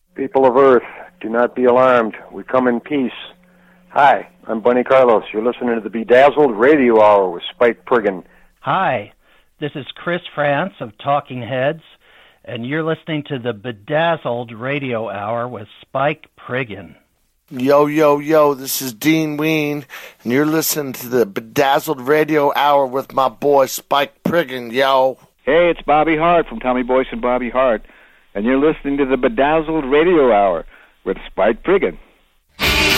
People of Earth, do not be alarmed. We come in peace. Hi, I'm Bunny Carlos. You're listening to the Bedazzled Radio Hour with Spike Priggin. Hi, this is Chris France of Talking Heads, and you're listening to the Bedazzled Radio Hour with Spike Priggin. Yo, yo, yo, this is Dean Ween, and you're listening to the Bedazzled Radio Hour with my boy Spike Priggin, yo. Hey, it's Bobby Hart from Tommy Boyce and Bobby Hart, and you're listening to the Bedazzled Radio Hour with Spike Priggin.